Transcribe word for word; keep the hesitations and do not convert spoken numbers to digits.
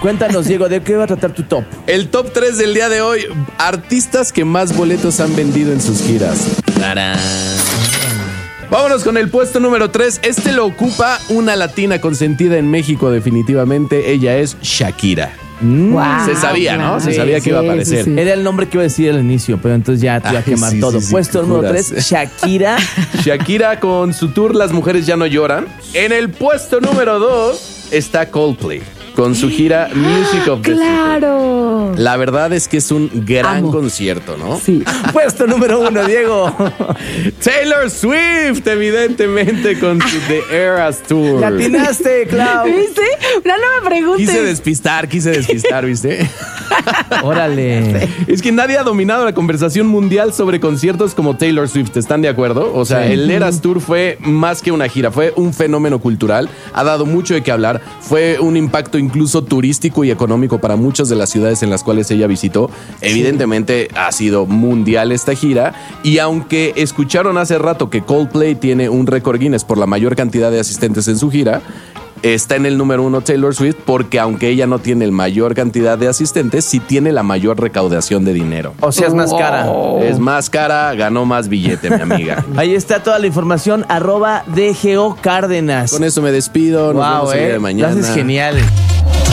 Cuéntanos, Diego, ¿de qué va a tratar tu top? El top tres del día de hoy, artistas que más boletos han vendido en sus giras. ¡Tarán! Vámonos con el puesto número tres. Este lo ocupa una latina consentida en México definitivamente. Ella es Shakira. Wow, Se sabía, ¿no? Se sabía sí, que iba a aparecer. Sí, sí. Era el nombre que iba a decir al inicio, pero entonces ya te iba a quemar sí, todo. sí, sí, Puesto número tres, Shakira. Shakira con su tour Las Mujeres Ya No Lloran. En el puesto número dos está Coldplay con su gira Music of the ¡Claro! Future. La verdad es que es un gran Amo. concierto, ¿no? Sí. Puesto número uno, Diego. Taylor Swift, evidentemente, con su The Eras Tour. La atinaste, Clau. ¿Viste? No, no me preguntes. Quise despistar, quise despistar, ¿viste? Órale. Es que nadie ha dominado la conversación mundial sobre conciertos como Taylor Swift, ¿están de acuerdo? O sea, Sí. el Eras Tour fue más que una gira, fue un fenómeno cultural, ha dado mucho de qué hablar, fue un impacto incluso turístico y económico para muchas de las ciudades en las cuales ella visitó. Evidentemente ha sido mundial esta gira, y aunque escucharon hace rato que Coldplay tiene un récord Guinness por la mayor cantidad de asistentes en su gira, está en el número uno Taylor Swift porque aunque ella no tiene la mayor cantidad de asistentes, sí tiene la mayor recaudación de dinero. O sea, es más cara. Es más cara, ganó más billete, mi amiga. Ahí está toda la información, arroba D G O Cárdenas. Con eso me despido, nos Wow, vemos el día eh. de mañana. Lo haces genial.